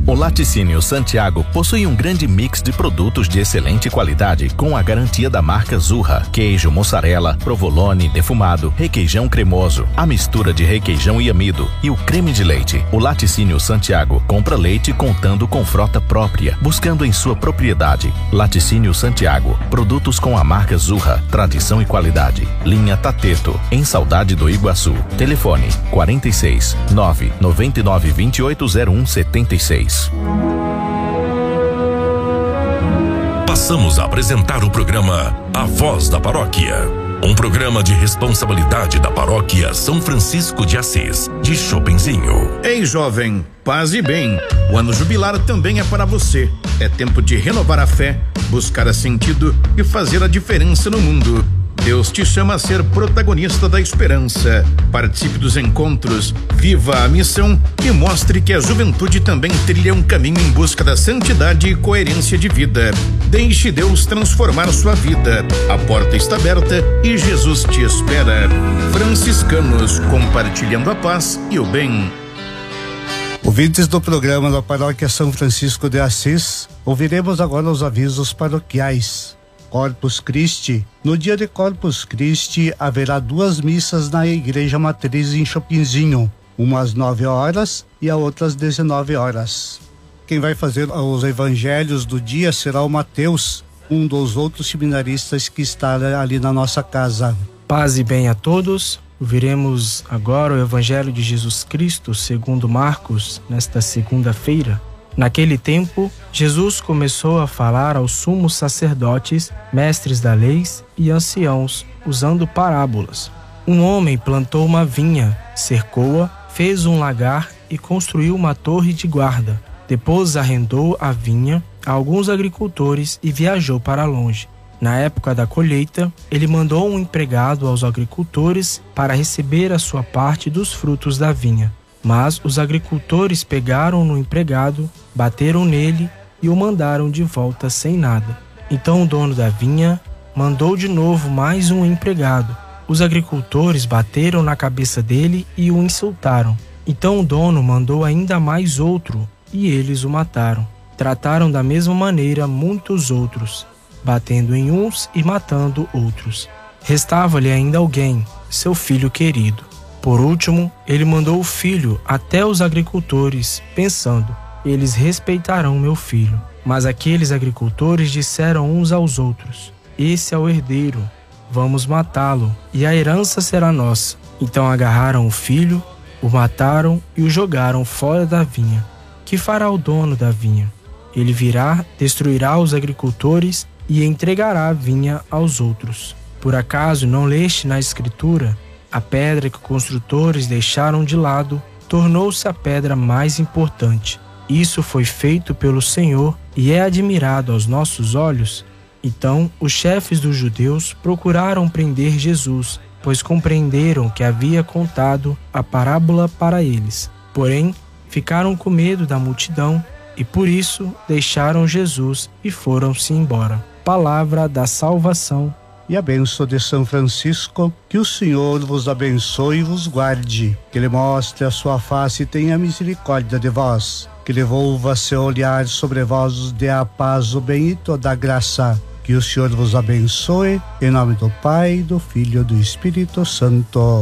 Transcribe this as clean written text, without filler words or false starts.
O Laticínio Santiago possui um grande mix de produtos de excelente qualidade com a garantia da marca Zurra, queijo, mussarela, provolone, defumado, requeijão cremoso, a mistura de requeijão e amido e o creme de leite. O Laticínio Santiago compra leite contando com frota própria, buscando em sua propriedade. Laticínio Santiago, produtos com a marca Zurra, tradição e qualidade. Linha Tateto, em Saudade do Iguaçu. Telefone 46 999 28 01 76. Passamos a apresentar o programa A Voz da Paróquia, um programa de responsabilidade da Paróquia São Francisco de Assis, de Chopinzinho. Ei, jovem, paz e bem. O ano jubilar também é para você. É tempo de renovar a fé, buscar sentido e fazer a diferença no mundo. Deus te chama a ser protagonista da esperança. Participe dos encontros, viva a missão e mostre que a juventude também trilha um caminho em busca da santidade e coerência de vida. Deixe Deus transformar sua vida. A porta está aberta e Jesus te espera. Franciscanos, compartilhando a paz e o bem. Ouvintes do programa da Paróquia São Francisco de Assis, ouviremos agora os avisos paroquiais. Corpus Christi. No dia de Corpus Christi haverá 2 missas na Igreja Matriz em Chopinzinho, uma às 9 horas e a outra às 19 horas. Quem vai fazer os evangelhos do dia será o Mateus, um dos outros seminaristas que está ali na nossa casa. Paz e bem a todos. Ouviremos agora o Evangelho de Jesus Cristo segundo Marcos nesta segunda-feira. Naquele tempo, Jesus começou a falar aos sumos sacerdotes, mestres da lei e anciãos, usando parábolas. Um homem plantou uma vinha, cercou-a, fez um lagar e construiu uma torre de guarda. Depois arrendou a vinha a alguns agricultores e viajou para longe. Na época da colheita, ele mandou um empregado aos agricultores para receber a sua parte dos frutos da vinha. Mas os agricultores pegaram no empregado, bateram nele e o mandaram de volta sem nada. Então o dono da vinha mandou de novo mais um empregado. Os agricultores bateram na cabeça dele e o insultaram. Então o dono mandou ainda mais outro e eles o mataram. Trataram da mesma maneira muitos outros, batendo em uns e matando outros. Restava-lhe ainda alguém, seu filho querido. Por último, ele mandou o filho até os agricultores, pensando: eles respeitarão meu filho. Mas aqueles agricultores disseram uns aos outros: esse é o herdeiro, vamos matá-lo, e a herança será nossa. Então agarraram o filho, o mataram e o jogaram fora da vinha. Que fará o dono da vinha? Ele virá, destruirá os agricultores e entregará a vinha aos outros. Por acaso não leste na Escritura: a pedra que os construtores deixaram de lado tornou-se a pedra mais importante. Isso foi feito pelo Senhor e é admirado aos nossos olhos. Então, os chefes dos judeus procuraram prender Jesus, pois compreenderam que havia contado a parábola para eles. Porém, ficaram com medo da multidão e por isso deixaram Jesus e foram-se embora. Palavra da salvação. E a bênção de São Francisco, que o Senhor vos abençoe e vos guarde, que Ele mostre a sua face e tenha misericórdia de vós, que Ele volva seu olhar sobre vós, vos dê a paz, o bem e toda a graça. Que o Senhor vos abençoe, em nome do Pai, do Filho e do Espírito Santo.